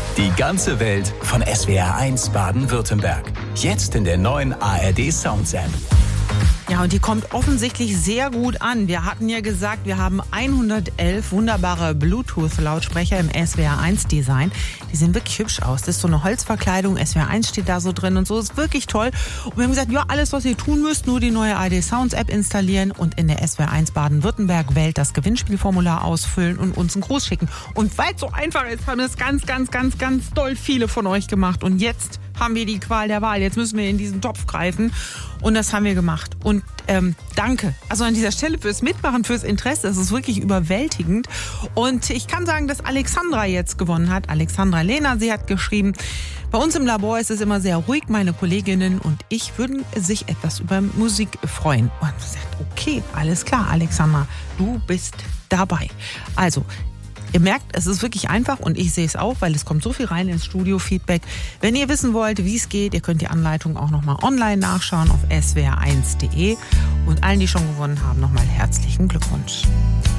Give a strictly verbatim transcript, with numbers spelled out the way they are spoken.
Die ganze Welt von S W R eins Baden-Württemberg. Jetzt in der neuen A R D Sounds App. Ja, und die kommt offensichtlich sehr gut an. Wir hatten ja gesagt, wir haben hundertelf wunderbare Bluetooth-Lautsprecher im S W R eins Design. Die sehen wirklich hübsch aus. Das ist so eine Holzverkleidung, S W R eins steht da so drin und so. Ist wirklich toll. Und wir haben gesagt, ja, alles, was ihr tun müsst, nur die neue A R D Sounds App installieren und in der S W R eins Baden-Württemberg-Welt das Gewinnspielformular ausfüllen und uns einen Gruß schicken. Und weil es so einfach ist, haben das ganz, ganz, ganz, ganz doll viele von euch gemacht. Und jetzt haben wir die Qual der Wahl. Jetzt müssen wir in diesen Topf greifen. Und das haben wir gemacht. Und ähm, danke. Also an dieser Stelle fürs Mitmachen, fürs Interesse. Das ist wirklich überwältigend. Und ich kann sagen, dass Alexandra jetzt gewonnen hat. Alexandra Lehner, sie hat geschrieben, bei uns im Labor ist es immer sehr ruhig. Meine Kolleginnen und ich würden sich etwas über Musik freuen. Und ich gesagt, okay, alles klar, Alexandra, du bist dabei. Also, ihr merkt, es ist wirklich einfach und ich sehe es auch, weil es kommt so viel rein ins Studio-Feedback. Wenn ihr wissen wollt, wie es geht, ihr könnt die Anleitung auch nochmal online nachschauen auf s w r eins punkt de. Und allen, die schon gewonnen haben, nochmal herzlichen Glückwunsch.